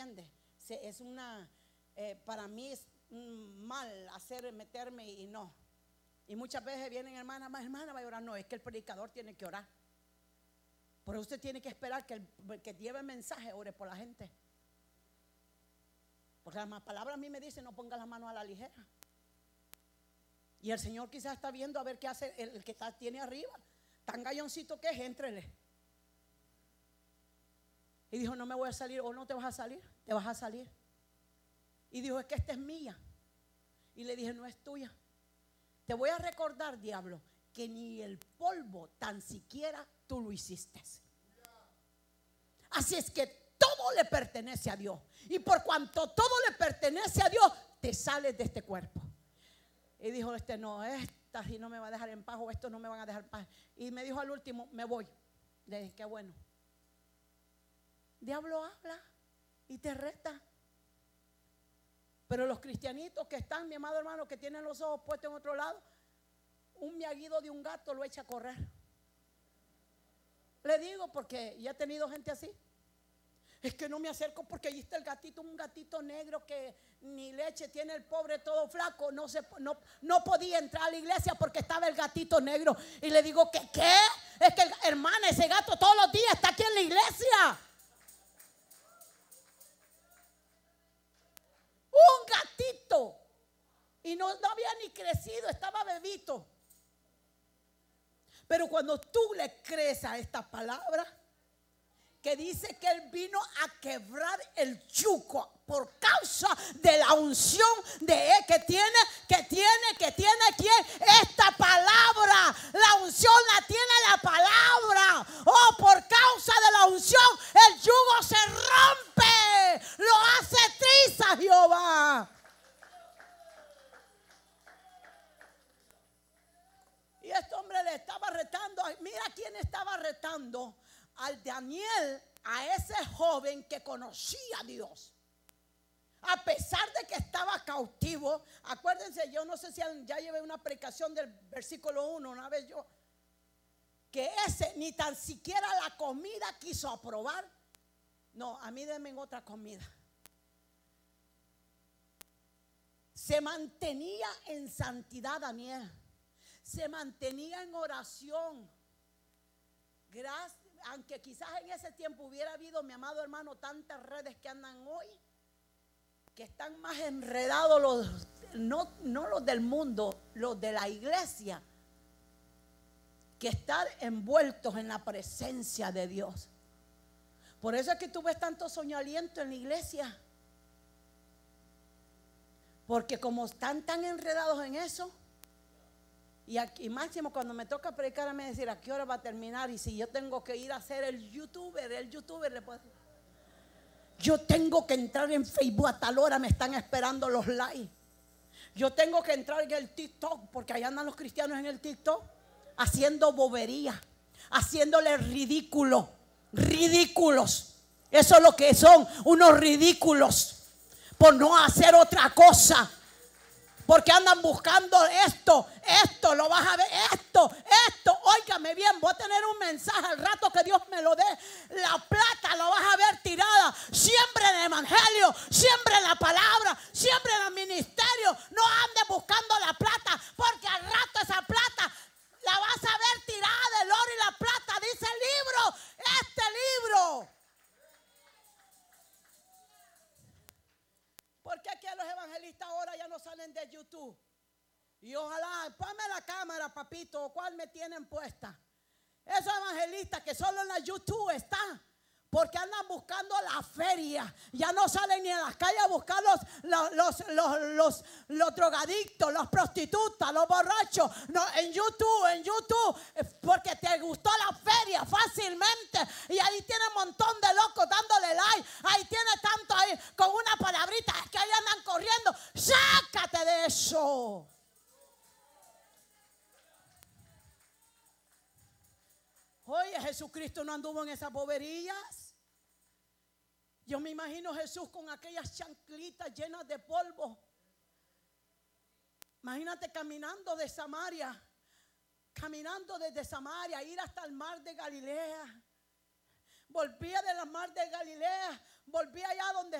entiende? Es una, para mí es mal meterme y no. Y muchas veces vienen hermana va a orar. No, es que el predicador tiene que orar. Pero usted tiene que esperar que el que lleve mensaje ore por la gente. Porque las palabras a mí me dicen: no ponga las manos a la ligera. Y el Señor quizás está viendo a ver qué hace el que tiene arriba. Tan galloncito que es, éntrele. Y dijo: no me voy a salir. ¿O no te vas a salir? Te vas a salir. Y dijo: es que esta es mía. Y le dije: no es tuya. Te voy a recordar, diablo, que ni el polvo tan siquiera tú lo hiciste. Así es que todo le pertenece a Dios. Y por cuanto todo le pertenece a Dios, te sales de este cuerpo. Y dijo: no, esta si no me va a dejar en paz, o estos no me van a dejar en paz. Y me dijo al último: me voy. Le dije: qué bueno. Diablo habla y te reta. Pero los cristianitos que están, mi amado hermano, que tienen los ojos puestos en otro lado, un miaguido de un gato lo echa a correr. Le digo porque ya he tenido gente así. Es que no me acerco porque allí está el gatito, un gatito negro que ni leche tiene, el pobre todo flaco. No podía entrar a la iglesia porque estaba el gatito negro. Y le digo: ¿qué? Es que hermana, ese gato todos los días está aquí en la iglesia. Un gatito. Y no había ni crecido, estaba bebito. Pero cuando tú le crees a esta palabra, que dice que Él vino a quebrar el yugo por causa de la unción de Él que tiene ¿quién? Esta palabra. La unción la tiene la palabra. Oh, por causa de la unción el yugo se rompe. Lo hace triza Jehová. Y este hombre le estaba retando. Mira quién estaba retando. Al Daniel, a ese joven que conocía a Dios. A pesar de que estaba cautivo. Acuérdense, yo no sé si ya llevé una predicación del versículo 1 una vez yo. Que ese ni tan siquiera la comida quiso aprobar. No, a mí denme otra comida. Se mantenía en santidad Daniel. Se mantenía en oración. Gracias. Aunque quizás en ese tiempo hubiera habido, mi amado hermano, tantas redes que andan hoy, que están más enredados no los del mundo, los de la iglesia, que están envueltos en la presencia de Dios. Por eso es que tú ves tanto soñoliento en la iglesia, porque como están tan enredados en eso. Y aquí máximo cuando me toca predicar me decir: ¿a qué hora va a terminar? Y si yo tengo que ir a ser el youtuber le puedo decir: yo tengo que entrar en Facebook a tal hora, me están esperando los likes. Yo tengo que entrar en el TikTok, porque allá andan los cristianos en el TikTok haciendo bobería, haciéndole ridículos. Eso es lo que son, unos ridículos, por no hacer otra cosa. Porque andan buscando esto, lo vas a ver, esto, óigame bien, voy a tener un mensaje al rato que Dios me lo dé. La plata lo vas a ver tirada, siempre en el evangelio, siempre en la palabra, siempre en el ministerio. No andes buscando la plata, porque al rato esa plata la vas a ver tirada del oro y la plata, dice el libro, este libro. Porque aquí los evangelistas ahora ya no salen de YouTube. Y ojalá, ponme la cámara, papito, ¿cuál me tienen puesta? Esos evangelistas que solo en la YouTube están, porque andan buscando la feria. Ya no salen ni a las calles a buscar los drogadictos, los prostitutas, los borrachos. No, en YouTube, porque te gustó la feria fácilmente. Y ahí tiene un montón de locos dándole like. Ahí tiene tanto ahí con una palabrita que ahí andan corriendo. Sácate de eso. Oye, Jesucristo no anduvo en esas boberías. Yo me imagino Jesús con aquellas chanclitas llenas de polvo. Imagínate caminando de Samaria, caminando desde Samaria, ir hasta el mar de Galilea. Volvía de la mar de Galilea, volvía allá donde